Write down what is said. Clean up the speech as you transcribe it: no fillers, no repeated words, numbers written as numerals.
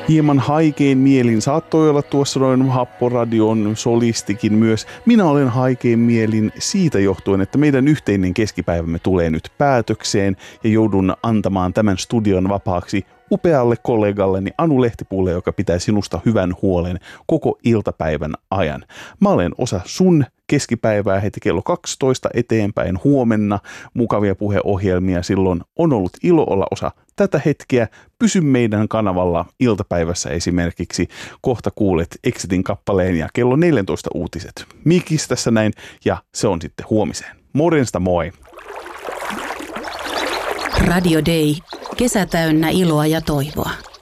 Hieman haikein mielin saattoi olla tuossa noin Happoradion solistikin myös. Minä olen haikein mielin siitä johtuen, että meidän yhteinen keskipäivämme tulee nyt päätökseen ja joudun antamaan tämän studion vapaaksi upealle kollegalleni Anu Lehtipuulle, joka pitää sinusta hyvän huolen koko iltapäivän ajan. Mä olen osa sun keskipäivää heti kello 12 eteenpäin huomenna. Mukavia puheohjelmia silloin. On ollut ilo olla osa tätä hetkeä. Pysy meidän kanavalla iltapäivässä esimerkiksi. Kohta kuulet Exitin kappaleen ja kello 14 uutiset. Mikis tässä näin ja se on sitten huomiseen. Morjesta moi! Radio Day. Kesä täynnä iloa ja toivoa.